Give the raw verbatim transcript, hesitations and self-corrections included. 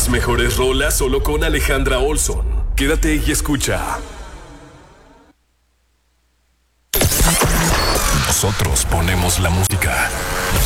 Las mejores rolas solo con Alejandra Olson. Quédate y escucha. Nosotros ponemos la música.